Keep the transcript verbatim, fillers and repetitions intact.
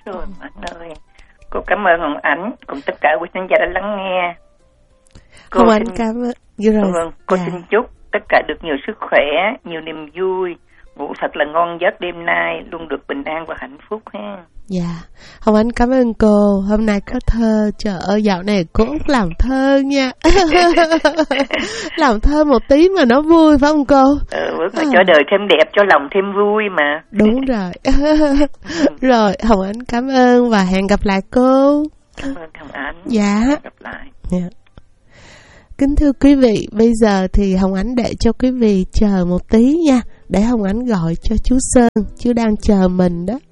rồi anh ơi. Cô cảm ơn Hồng Ánh cùng tất cả quý khán giả đã lắng nghe. Cô Hồng Ánh xin... cảm ơn. Rồi. Vâng, cô dạ. xin chúc tất cả được nhiều sức khỏe, nhiều niềm vui, ngủ thật là ngon giấc đêm nay, luôn được bình an và hạnh phúc ha. Dạ, Hồng Ánh cảm ơn cô. Hôm nay có thơ, trời ơi dạo này cô Út làm thơ nha. Làm thơ một tí mà nó vui phải không cô? Ừ, mà à. Cho đời thêm đẹp, cho lòng thêm vui mà. Đúng rồi. Rồi, Hồng Ánh cảm ơn và hẹn gặp lại cô. Cảm ơn Hồng Ánh. Dạ. Hẹn gặp lại. Dạ. Kính thưa quý vị, bây giờ thì Hồng Ánh để cho quý vị chờ một tí nha, để Hồng Ánh gọi cho chú Sơn, chú đang chờ mình đó.